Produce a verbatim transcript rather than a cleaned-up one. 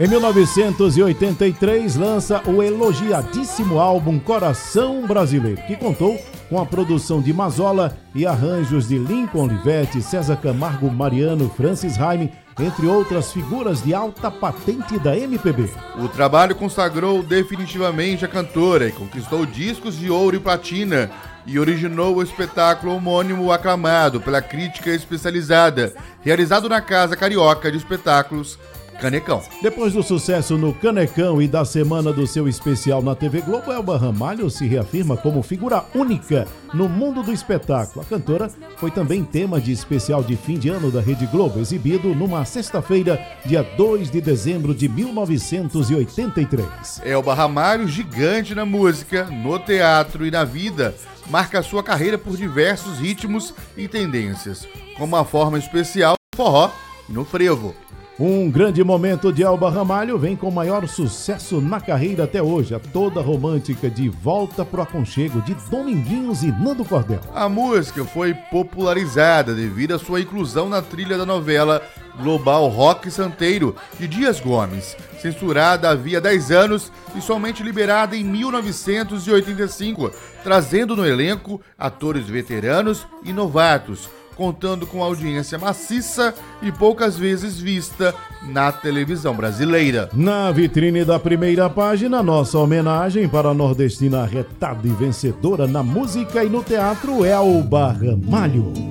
Em mil novecentos e oitenta e três, lança o elogiadíssimo álbum Coração Brasileiro, que contou com a produção de Mazola e arranjos de Lincoln Olivetti, César Camargo, Mariano, Francis Raime, entre outras figuras de alta patente da M P B. O trabalho consagrou definitivamente a cantora e conquistou discos de ouro e platina, e originou o espetáculo homônimo aclamado pela crítica especializada, realizado na Casa Carioca de Espetáculos Canecão. Depois do sucesso no Canecão e da semana do seu especial na T V Globo, Elba Ramalho se reafirma como figura única no mundo do espetáculo. A cantora foi também tema de especial de fim de ano da Rede Globo, exibido numa sexta-feira, dia dois de dezembro de mil novecentos e oitenta e três. Elba Ramalho, gigante na música, no teatro e na vida, marca sua carreira por diversos ritmos e tendências, como a forma especial no forró e no frevo. Um grande momento de Elba Ramalho vem com o maior sucesso na carreira até hoje, a toda romântica de Volta pro Aconchego, de Dominguinhos e Nando Cordel. A música foi popularizada devido à sua inclusão na trilha da novela Global Rock Santeiro, de Dias Gomes, censurada havia dez anos e somente liberada em mil novecentos e oitenta e cinco, trazendo no elenco atores veteranos e novatos, contando com audiência maciça e poucas vezes vista na televisão brasileira. Na vitrine da primeira página, nossa homenagem para a nordestina arretada e vencedora na música e no teatro, Elba Ramalho.